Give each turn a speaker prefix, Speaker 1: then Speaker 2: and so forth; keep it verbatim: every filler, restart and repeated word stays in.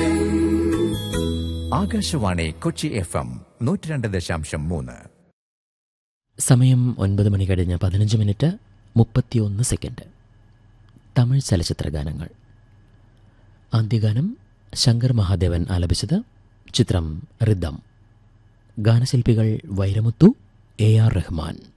Speaker 1: Akashvani Kochi F M നൂറ്റി രണ്ട് ദശാംശം മൂന്ന്.
Speaker 2: സമയം ഒൻപത് മണി കഴിഞ്ഞ് പതിനഞ്ച് മിനിറ്റ് മുപ്പത്തിയൊന്ന് സെക്കൻഡ്. തമിഴ് ചലച്ചിത്ര ഗാനങ്ങൾ. ആദ്യഗാനം ശങ്കർ മഹാദേവൻ ആലപിച്ചത്. ചിത്രം റിദം. ഗാനശില്പികൾ വൈരമുത്തു, എ ആർ റഹ്മാൻ.